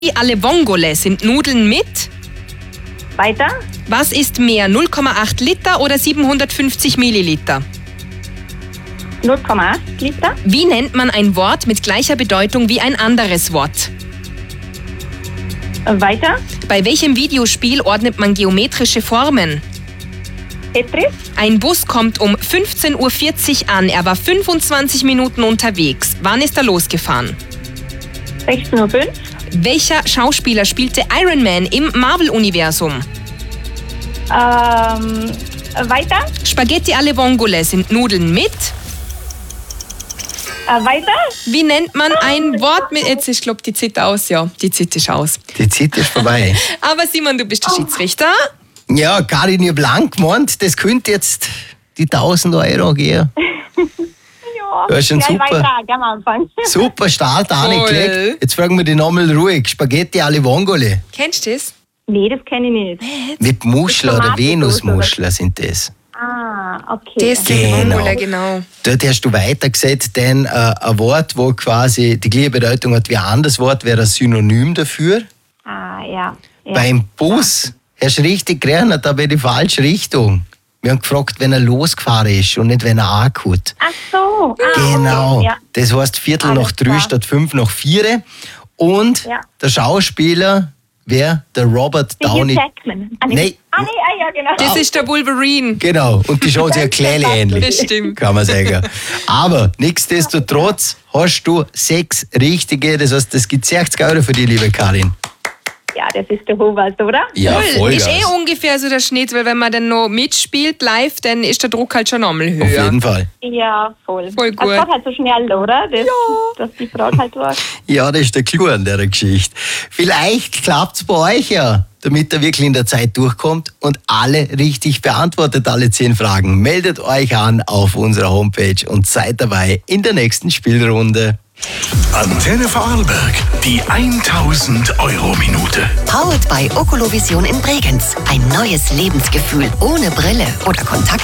Alle Vongole sind Nudeln mit. Weiter. Was ist mehr, 0,8 Liter oder 750 Milliliter? 0,8 Liter. Wie nennt man ein Wort mit gleicher Bedeutung wie ein anderes Wort? Weiter. Bei welchem Videospiel ordnet man geometrische Formen? Tetris. Ein Bus kommt um 15:40 Uhr an. Er war 25 Minuten unterwegs. Wann ist er losgefahren? 16:05 Uhr. Welcher Schauspieler spielte Iron Man im Marvel-Universum? Weiter. Spaghetti alle Vongole sind Nudeln mit. Weiter. Wie nennt man ein Wort mit... Jetzt ist, glaube ich, die Zeit aus. Ja, die Zeit ist aus. Die Zeit ist vorbei. Aber Simon, du bist der Schiedsrichter. Ja, Karin, ich hab lang gemeint, das könnte jetzt die 1000 Euro gehen. Ja, Du hast schon super. Beitrag am Anfang. Super Start angelegt. Jetzt fragen wir dich nochmal ruhig. Spaghetti alle Vongole. Kennst du das? Nee, das kenne ich nicht. Mit Muscheln oder Tomatensoße, Venusmuscheln sind das. Okay. Das ist die Vongole, genau. Dort hast du weitergesetzt, denn ein Wort, wo quasi die gleiche Bedeutung hat wie ein anderes Wort, wäre ein Synonym dafür. Ja. Beim Bus hast du richtig gerechnet, aber in die falsche Richtung. Wir haben gefragt, wenn er losgefahren ist und nicht, wenn er angehaut. Ach so. Genau. Okay, ja. Das heißt Viertel Alles nach 3 klar. statt 5 nach 4. Und Ja. der Schauspieler wäre der Robert Hugh Downey. Jackman. Nee. Ja, genau. Das ist der Wolverine. Genau, und die schauen sich ja kleine ähnlich. Das stimmt. Kann man sagen. Aber nichtsdestotrotz hast du 6 richtige, das heißt, das gibt 60 Euro für die, liebe Karin. Ja, das ist der Hubert, oder? Ja, Voll. Ist Vollgas. ungefähr so der Schnitt, weil wenn man dann noch mitspielt live, dann ist der Druck halt schon nochmal höher. Auf jeden Fall. Ja, voll. Voll gut. Es geht halt so schnell, oder? Dass die Frage halt war. Ja, das ist der Clou an der Geschichte. Vielleicht klappt es bei euch ja, damit er wirklich in der Zeit durchkommt und alle richtig beantwortet, alle 10 Fragen. Meldet euch an auf unserer Homepage und seid dabei in der nächsten Spielrunde. Antenne Vorarlberg, die 1000 Euro Minute. Powered by Ocolovision in Bregenz. Ein neues Lebensgefühl ohne Brille oder Kontakt.